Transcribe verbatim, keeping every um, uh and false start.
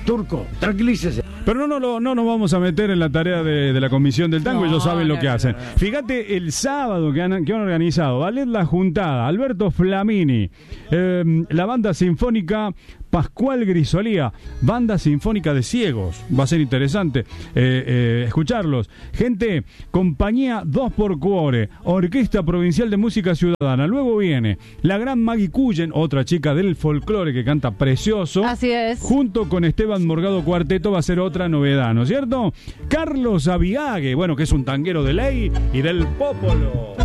Turco, tranquilícese. Pero no, no, no, no nos vamos a meter en la tarea de, de la comisión del tango, no, ellos saben no, lo que no, hacen. no, no. Fíjate el sábado que han, que han organizado Ballet La Juntada, Alberto Flamini, eh, la banda sinfónica Pascual Grisolía, banda sinfónica de ciegos. Va a ser interesante eh, eh, escucharlos. Gente, compañía dos por Cuore, Orquesta Provincial de Música Ciudadana. Luego viene la gran Maggie Cullen, otra chica del folclore que canta precioso. Así es. Junto con Esteban Morgado Cuarteto va a ser otra novedad, ¿no es cierto? Carlos Abiague, bueno, que es un tanguero de ley y del popolo.